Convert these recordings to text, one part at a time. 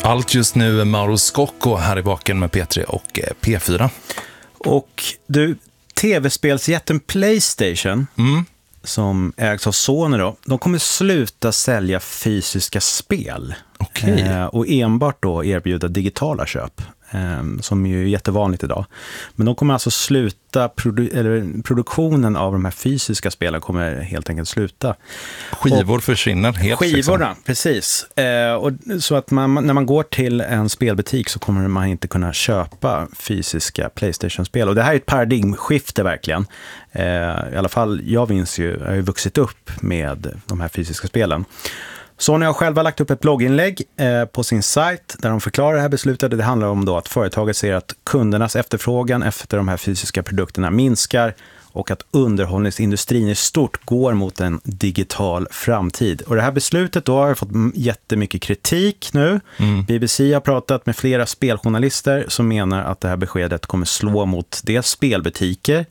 Allt just nu är Mauro Scocco här i baken med P3 och P4. Och du, tv-spelsjätten PlayStation, som ägs av Sony då, de kommer sluta sälja fysiska spel. Och enbart då erbjuda digitala köp, som ju är jättevanligt idag. Men de kommer alltså sluta, produktionen av de här fysiska spelen kommer helt enkelt sluta. Skivor försvinner helt. Skivorna, liksom. Precis. Och så att när man går till en spelbutik så kommer man inte kunna köpa fysiska PlayStation-spel. Och det här är ett paradigmskifte verkligen. I alla fall, jag har ju vuxit upp med de här fysiska spelen. Sony har själva lagt upp ett blogginlägg på sin sajt där de förklarar det här beslutet. Det handlar om då att företaget ser att kundernas efterfrågan efter de här fysiska produkterna minskar och att underhållningsindustrin i stort går mot en digital framtid. Och det här beslutet då har fått jättemycket kritik nu. BBC har pratat med flera speljournalister som menar att det här beskedet kommer slå mot dels spelbutiker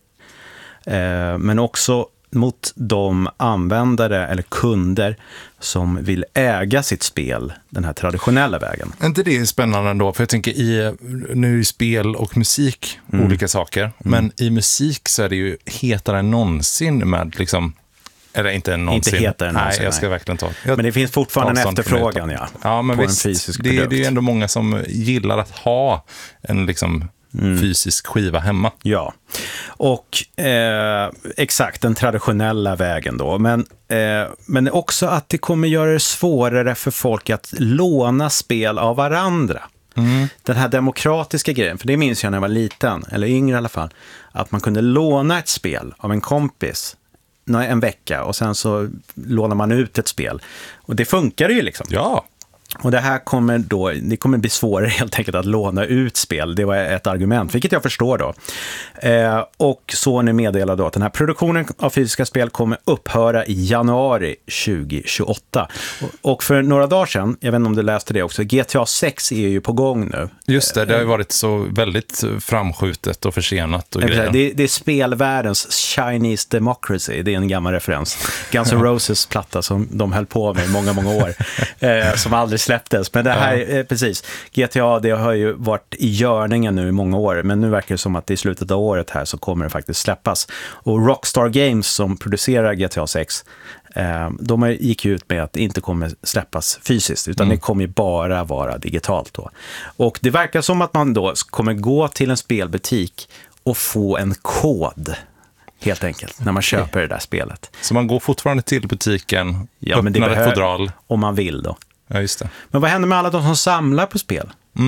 men också mot de användare eller kunder som vill äga sitt spel den här traditionella vägen. Är inte det spännande ändå? För jag tänker, nu är ju spel och musik olika saker. Men i musik så är det ju hetare än någonsin med liksom... Eller inte någonsin. Inte hetare än någonsin. Nej, jag ska verkligen ta. Men det finns fortfarande en efterfrågan men på visst, en fysisk det produkt. är ju ändå många som gillar att ha en liksom... fysisk skiva hemma. Ja, och exakt den traditionella vägen då. Men också att det kommer göra det svårare för folk att låna spel av varandra. Den här demokratiska grejen, för det minns jag när jag var liten, eller yngre i alla fall, att man kunde låna ett spel av en kompis en vecka och sen så lånar man ut ett spel. Och det funkar ju liksom. Ja. Och det kommer bli svårare helt enkelt att låna ut spel. Det var ett argument, vilket jag förstår då. Och Sony meddelade då att den här produktionen av fysiska spel kommer upphöra i januari 2028. Och för några dagar sedan, jag vet inte om du läste det också, GTA 6 är ju på gång nu. Just det har ju varit så väldigt framskjutet och försenat. Och det är spelvärldens Chinese Democracy, det är en gammal referens. Guns N' Roses platta som de höll på med i många, många år, som aldrig släpptes. Men det här, precis, GTA, det har ju varit i görningen nu i många år, men nu verkar det som att i slutet av året här så kommer det faktiskt släppas. Och Rockstar Games som producerar GTA 6, de gick ju ut med att det inte kommer släppas fysiskt, utan det kommer bara vara digitalt då. Och det verkar som att man då kommer gå till en spelbutik och få en kod helt enkelt, när man köper det där spelet. Så man går fortfarande till butiken, öppnar ett fodral. Om man vill då. Ja, just det. Men vad händer med alla de som samlar på spel?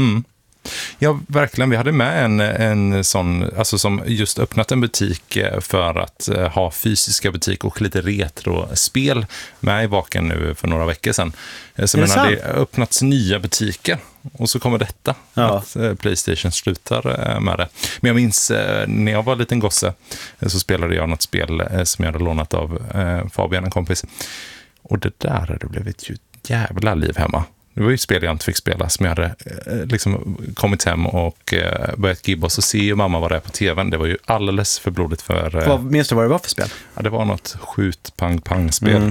Ja, verkligen. Vi hade med en sån, alltså som just öppnat en butik för att ha fysiska butik och lite retrospel med i baken nu för några veckor sedan. Så det har öppnats nya butiker och så kommer detta, att PlayStation slutar med det. Men jag minns när jag var liten gosse så spelade jag något spel som jag hade lånat av Fabian, en kompis. Och det där hade blivit ju jävla liv hemma. Det var ju spel jag inte fick spela som jag hade liksom kommit hem och börjat gibba, och så ser ju mamma vad det är på tvn. Det var ju alldeles för blodigt för... Minns du vad det var för spel? Ja, det var något skjut-pang-pang-spel.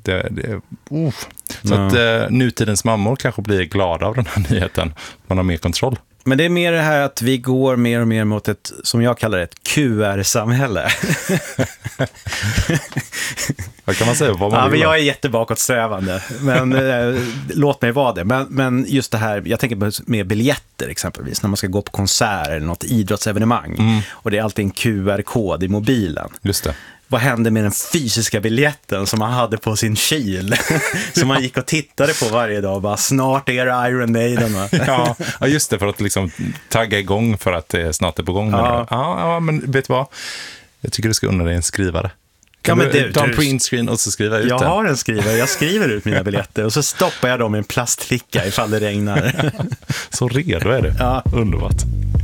Så att nutidens mammor kanske blir glada av den här nyheten. Man har mer kontroll. Men det är mer det här att vi går mer och mer mot ett, som jag kallar det, ett QR-samhälle. Vad kan man säga? Men jag är jättebakåtsträvande, men låt mig vara det. Men just det här, jag tänker med biljetter exempelvis, när man ska gå på konsert eller något idrottsevenemang. Och det är alltid en QR-kod i mobilen. Just det. Vad hände med den fysiska biljetten som man hade på sin kyl? Som man gick och tittade på varje dag. Bara, snart är det Iron Maiden. Ja, just det, för att liksom tagga igång för att det snart är på gång. Ja, men vet du vad? Jag tycker du ska unna dig en skrivare. Kan du ta en printscreen och så skriva ut jag den? Jag har en skrivare. Jag skriver ut mina biljetter och så stoppar jag dem i en plastficka ifall det regnar. Så redo är du. Ja. Underbart.